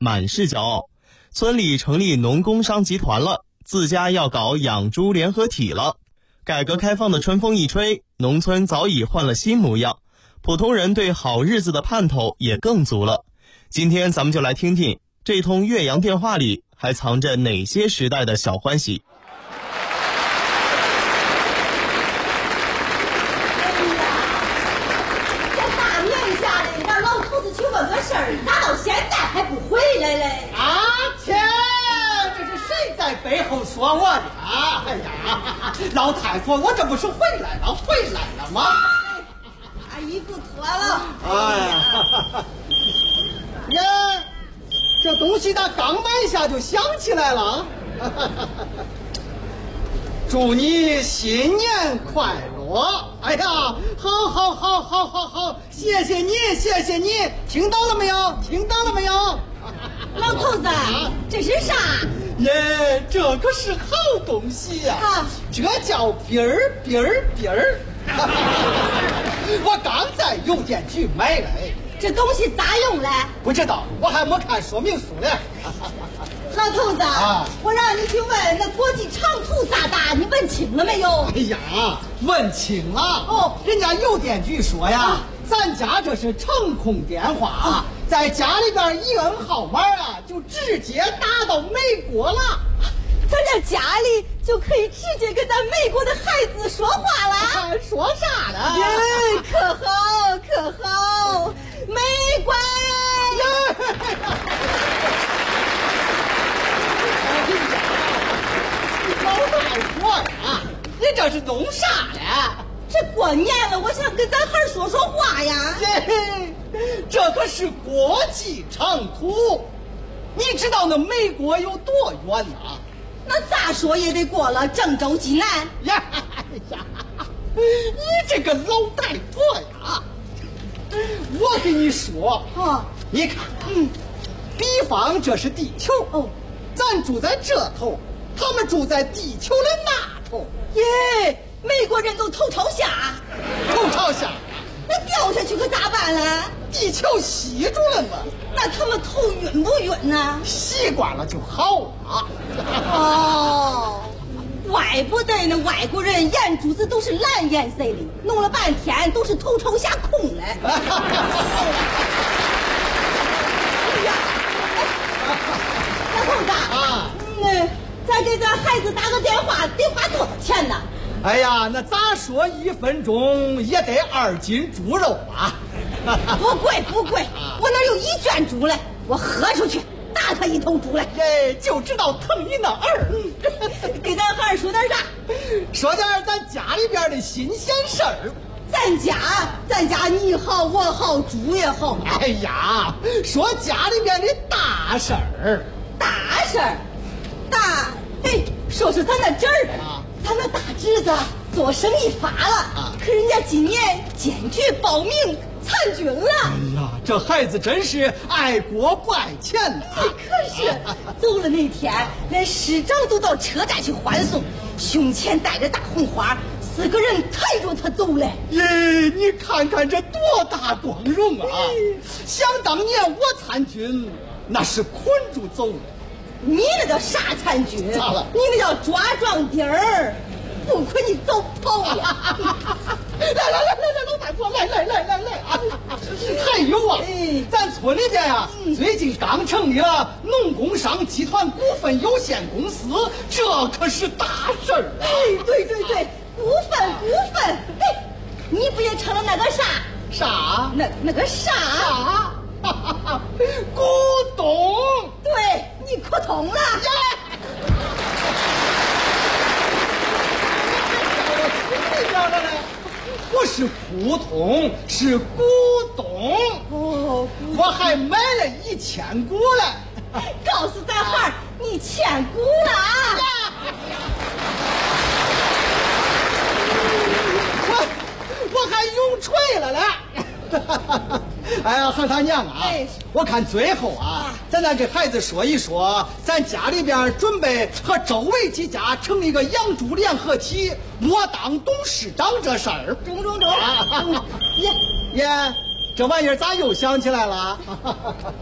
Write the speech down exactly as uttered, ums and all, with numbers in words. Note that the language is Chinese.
满是骄傲。村里成立农工商集团了，自家要搞养猪联合体了。改革开放的春风一吹，农村早已换了新模样，普通人对好日子的盼头也更足了。今天咱们就来听听这通岳阳电话里还藏着哪些时代的小欢喜。 咋到现在还不回来嘞？ 啊切！这是谁在背后说我的啊？哎呀，老太婆，我这不是回来了，回来了吗？ 把衣服脱了。 哎呀，呀，这东西它刚买下就想起来了。祝你新年快乐！哎呀，好好好好好好，谢谢你，谢谢你，听到了没有？听到了没有？ 老头子，这是啥？ 耶，这可是好东西呀、啊！啊、这叫饼儿饼儿饼儿。我刚在邮电局买的。 这东西咋用嘞？ 不知道，我还没看说明书呢。 老头子，啊、我让你去问那国际长途咋打，你问清了没有？ 哎呀，问清了。哦，人家邮电局说呀，啊、咱家这是程控电话，啊、在家里边一摁号码啊，就直接打到美国了。 咱这家里就可以直接跟咱美国的孩子说话了。 啊、说啥呢？ 耶，可好可好，美国。 老太婆呀，你这是弄啥呢？ 这过年了，我想跟咱孩儿说说话呀。 这可是国际长途，你知道那美国有多远啊？ 那咋说也得过了郑州济南呀呀！你这个老太婆呀，我跟你说，哦，你看，嗯，比方这是地球，哦，咱住在这头。他们住在地球的那头。 耶，美国人都头朝下。 头朝下， 那掉下去可咋办呢？ 地球吸住了嘛。 那他们头晕不晕呢？ 习惯了就好了。 哦，怪不得那外国人眼珠子都是蓝颜色的，弄了半天都是头朝下空的。哎呀，老头子啊，嗯。咱给咱孩子打个电话得花多少钱呢？ 哎呀，那咋说一分钟也得二斤猪肉吧？ 不贵不贵，我哪有一圈猪嘞？我喝出去打他一头猪来。 哎，就知道疼你那儿。 给咱孩儿说点啥？ 说点咱家里边的新鲜事儿。 咱家咱家你好我好猪也好。 哎呀，说家里边的大事儿。 大事儿。大，哎，说是咱那侄儿，啊、咱那大侄子做生意发了，啊、可人家今年坚决报名参军了。 哎呀，这孩子真是爱国不爱钱呐！ 可是走了那天，连师长都到车站去欢送，胸前戴着大红花，四个人抬着他走嘞。 耶，你看看这多大光荣啊！想当年我参军，那是捆住走的。 你那叫啥参军？ 咋了？ 你那叫抓壮丁儿，不亏你走跑了。 来来来来来，老太婆，来来来来来啊！还有啊，哎、咱村里边呀、嗯，最近刚成立了农工商集团股份有限公司，这可是大事儿、啊。 哎，对对对，股份股份，哎，你不也成了那个啥？ 啥？ 那那个啥？ 啥？股东。 对，你可通了。 不是股东，是股东。 哦， 我还买了一千股了。 告诉咱孩儿，你欠股了啊！ 我我还永垂了嘞。哎呀，和他娘啊！哎、我看最后啊，啊咱让这孩子说一说，咱家里边准备和周围几家成立个养猪联合体，我当董事长这事儿。 中中中！耶耶，这玩意儿咋又想起来了？